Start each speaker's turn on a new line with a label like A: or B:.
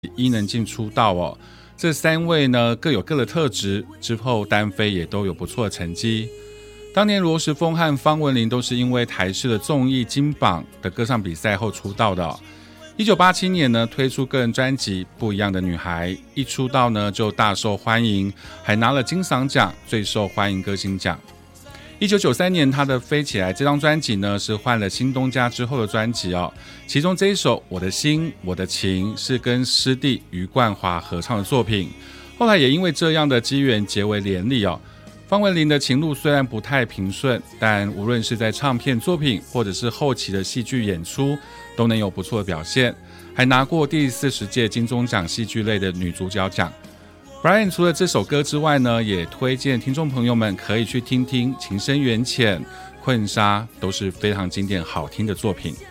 A: 伊能静出道哦。这3位呢各有各的特质，之后单飞也都有不错的成绩。当年罗时丰和方文琳都是因为台视的综艺金榜的歌唱比赛后出道的哦。1987年呢推出个人专辑《不一样的女孩》，一出道呢就大受欢迎，还拿了金嗓奖最受欢迎歌星奖。1993年他的《飞起来》这张专辑呢是换了新东家之后的专辑哦，其中这一首《我的心我的情》是跟师弟余冠华合唱的作品，后来也因为这样的机缘结为连理哦。方文琳的情路虽然不太平顺，但无论是在唱片作品或者是后期的戏剧演出都能有不错的表现，还拿过第40届金钟奖戏剧类的女主角奖。Brian 除了这首歌之外呢，也推荐听众朋友们可以去听听《情深缘浅》《困沙》，都是非常经典好听的作品。